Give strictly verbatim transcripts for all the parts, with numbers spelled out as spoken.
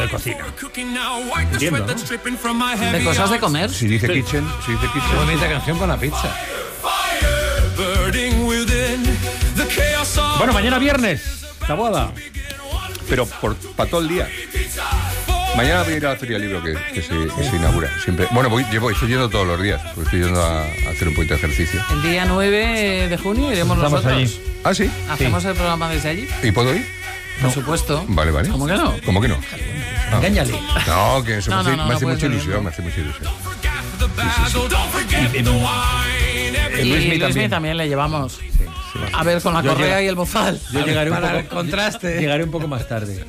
de cocina. Entiendo, ¿no? De cosas de comer. Si dice Sí. kitchen, si dice Qué kitchen. bonita canción con la pizza. Bueno, mañana viernes, Taboada. Pero por, para todo el día. Mañana voy a ir a la Feria del Libro que, que, se, que se inaugura. Siempre. Bueno, voy, llevo, estoy yendo todos los días, pues estoy yendo a, a hacer un poquito de ejercicio. El día nueve de junio iremos Estamos nosotros. allí. ¿Ah, sí? Hacemos el programa desde allí. ¿Y puedo ir? Por supuesto. Vale, vale. ¿Cómo que no? ¿Cómo que no? No. Engáñale. No, que eso No, me hace, no, no, me hace no puedes mucha venir, ilusión, no. me hace mucha ilusión. Eh, Y Luismi Luismi también. también. le llevamos. A ver, con la Yo correa llego- y el bozal. Yo llegaré un Para poco, el contraste. Llegaré un poco más tarde.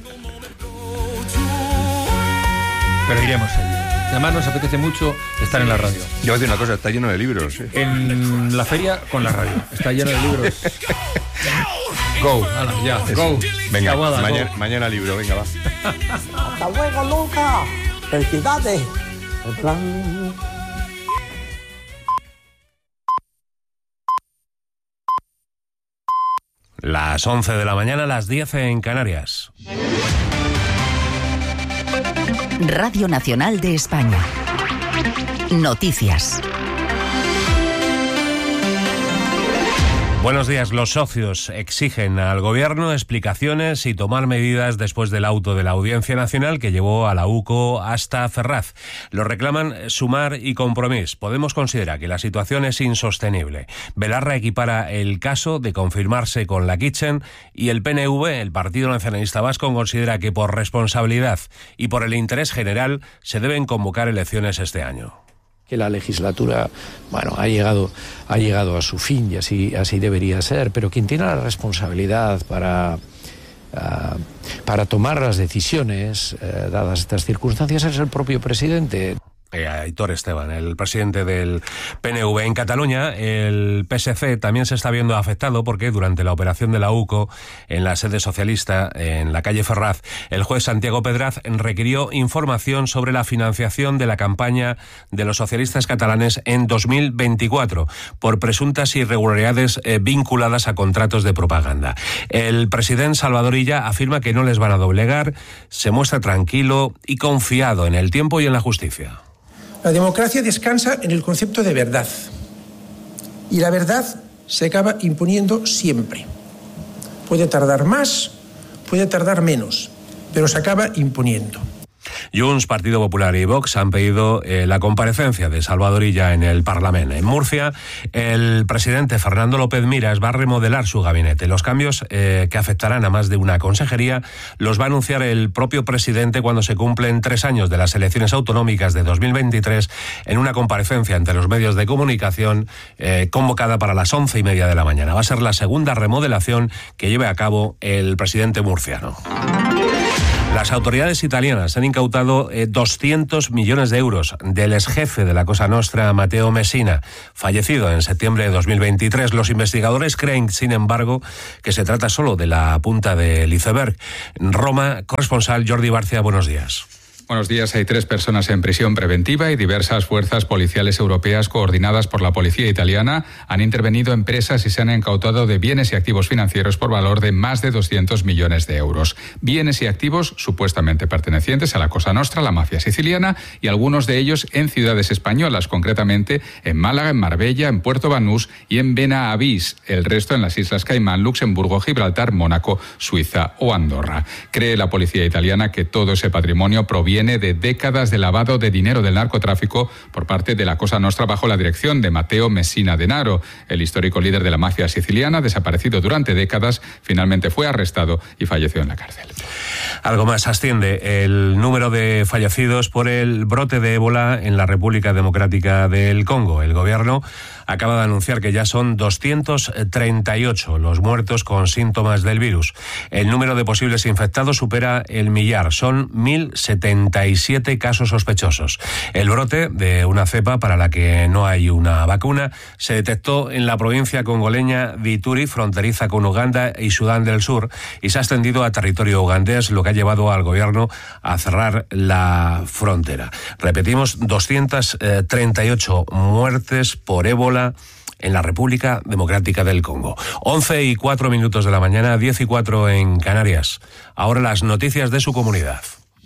Pero iremos allí. Además nos apetece mucho estar en la radio. Yo voy a decir una cosa, está lleno de libros. ¿eh? En la feria con la radio. Está lleno de libros. Go. Hala, ya, go. Venga, Taboada, go. mañana, mañana libro, venga, va. Hasta luego, Luca. Felicidades. El plan... Las once de la mañana, las diez en Canarias. Radio Nacional de España. Noticias. Buenos días. Los socios exigen al Gobierno explicaciones y tomar medidas después del auto de la Audiencia Nacional que llevó a la U C O hasta Ferraz. Lo reclaman Sumar y Compromís. Podemos considera que la situación es insostenible. Belarra equipara el caso de confirmarse con la Kitchen y el P N V, el Partido Nacionalista Vasco, considera que por responsabilidad y por el interés general se deben convocar elecciones este año. Que la legislatura, bueno, ha llegado, ha llegado a su fin y así, así debería ser, pero quien tiene la responsabilidad para, uh, para tomar las decisiones, uh, dadas estas circunstancias, es el propio presidente. Eh, Aitor Esteban, el presidente del P N V. En Cataluña, el P S C también se está viendo afectado porque durante la operación de la U C O en la sede socialista, en la calle Ferraz, el juez Santiago Pedraz requirió información sobre la financiación de la campaña de los socialistas catalanes en dos mil veinticuatro por presuntas irregularidades eh, vinculadas a contratos de propaganda. El presidente Salvador Illa afirma que no les van a doblegar, se muestra tranquilo y confiado en el tiempo y en la justicia. La democracia descansa en el concepto de verdad. Y la verdad se acaba imponiendo siempre. Puede tardar más, puede tardar menos, pero se acaba imponiendo. Junts, Partido Popular y Vox han pedido eh, la comparecencia de Salvador Illa en el Parlamento. En Murcia, el presidente Fernando López Miras va a remodelar su gabinete. Los cambios eh, que afectarán a más de una consejería los va a anunciar el propio presidente cuando se cumplen tres años de las elecciones autonómicas de dos mil veintitrés en una comparecencia ante los medios de comunicación eh, convocada para las once y media de la mañana. Va a ser la segunda remodelación que lleve a cabo el presidente murciano. Las autoridades italianas han incautado eh, doscientos millones de euros del exjefe de la Cosa Nostra, Matteo Messina, fallecido en septiembre de dos mil veintitrés. Los investigadores creen, sin embargo, que se trata solo de la punta del iceberg. Roma, corresponsal Jordi Barcia, buenos días. Buenos días. Hay tres personas en prisión preventiva y diversas fuerzas policiales europeas coordinadas por la policía italiana han intervenido en presas y se han incautado de bienes y activos financieros por valor de más de doscientos millones de euros. Bienes y activos supuestamente pertenecientes a la Cosa Nostra, la mafia siciliana, y algunos de ellos en ciudades españolas, concretamente en Málaga, en Marbella, en Puerto Banús y en Benavís. El resto en las Islas Caimán, Luxemburgo, Gibraltar, Mónaco, Suiza o Andorra. Cree la policía italiana que todo ese patrimonio proviene de décadas de lavado de dinero del narcotráfico por parte de la Cosa Nostra bajo la dirección de Matteo Messina Denaro. El histórico líder de la mafia siciliana, desaparecido durante décadas, finalmente fue arrestado y falleció en la cárcel. Algo más, asciende el número de fallecidos por el brote de ébola en la República Democrática del Congo. El gobierno acaba de anunciar que ya son doscientos treinta y ocho los muertos con síntomas del virus. El número de posibles infectados supera el millar. Son mil setenta y siete casos sospechosos. El brote de una cepa para la que no hay una vacuna se detectó en la provincia congoleña de Ituri, fronteriza con Uganda y Sudán del Sur, y se ha extendido a territorio ugandés, lo que ha llevado al gobierno a cerrar la frontera. Repetimos, doscientas treinta y ocho muertes por ébola en la República Democrática del Congo. once y cuatro minutos de la mañana, diez y cuatro en Canarias. Ahora las noticias de su comunidad.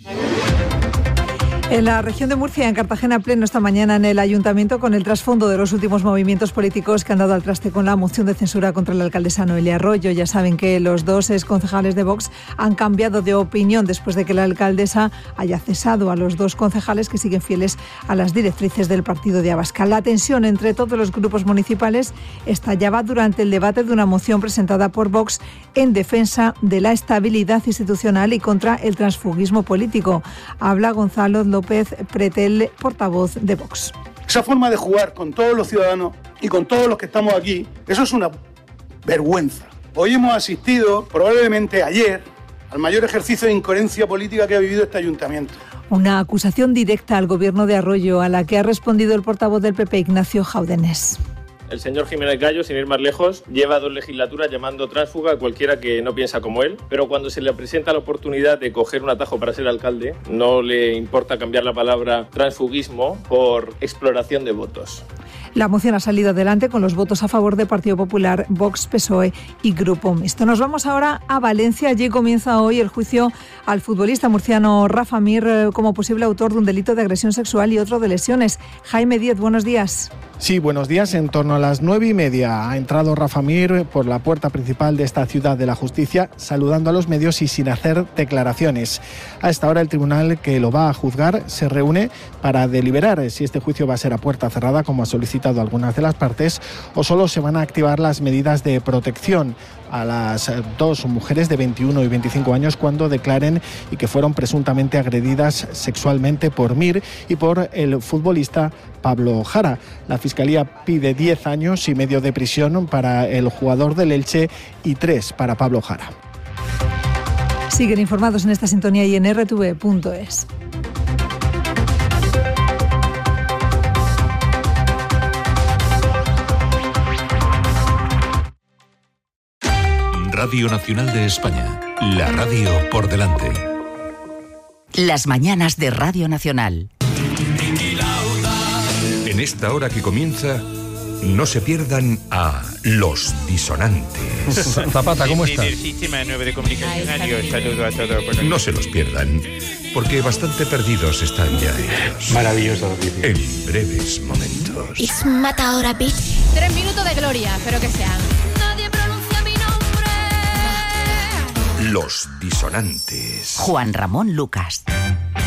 En la región de Murcia, en Cartagena, pleno esta mañana en el ayuntamiento con el trasfondo de los últimos movimientos políticos que han dado al traste con la moción de censura contra la alcaldesa Noelia Arroyo. Ya saben que los dos exconcejales de Vox han cambiado de opinión después de que la alcaldesa haya cesado a los dos concejales que siguen fieles a las directrices del partido de Abascal. La tensión entre todos los grupos municipales estallaba durante el debate de una moción presentada por Vox en defensa de la estabilidad institucional y contra el transfugismo político. Habla Gonzalo López Pretel, portavoz de Vox. Esa forma de jugar con todos los ciudadanos y con todos los que estamos aquí, eso es una vergüenza. Hoy hemos asistido, probablemente ayer, al mayor ejercicio de incoherencia política que ha vivido este ayuntamiento. Una acusación directa al gobierno de Arroyo, a la que ha respondido el portavoz del P P, Ignacio Jáudenes. El señor Jiménez Gallo, sin ir más lejos, lleva dos legislaturas llamando tránsfuga a cualquiera que no piensa como él, pero cuando se le presenta la oportunidad de coger un atajo para ser alcalde, no le importa cambiar la palabra transfugismo por exploración de votos. La moción ha salido adelante con los votos a favor de Partido Popular, Vox, P S O E y Grupo Mixto. Nos vamos ahora a Valencia. Allí comienza hoy el juicio al futbolista murciano Rafa Mir como posible autor de un delito de agresión sexual y otro de lesiones. Jaime Díez, buenos días. Sí, buenos días. En torno a las nueve y media ha entrado Rafa Mir por la puerta principal de esta ciudad de la justicia, saludando a los medios y sin hacer declaraciones. A esta hora el tribunal que lo va a juzgar se reúne para deliberar si este juicio va a ser a puerta cerrada, como ha solicitado algunas de las partes, o solo se van a activar las medidas de protección a las dos mujeres de veintiuno y veinticinco años cuando declaren y que fueron presuntamente agredidas sexualmente por Mir y por el futbolista Pablo Jara. La Fiscalía pide diez años y medio de prisión para el jugador del Elche y tres para Pablo Jara. Siguen informados en esta sintonía y en erre te ve punto es. Radio Nacional de España, la radio por delante. Las mañanas de Radio Nacional. En esta hora que comienza, no se pierdan a Los Disonantes. Zapata, ¿cómo estás? Del sistema nueve de comunicación, adiós, saludo a todos. No se los pierdan, porque bastante perdidos están ya ellos. Maravilloso noticia. En breves momentos. It's Matadora Beach. Tres minutos de gloria, espero que sean. Nadie pronuncia mi nombre. Los Disonantes. Juan Ramón Lucas.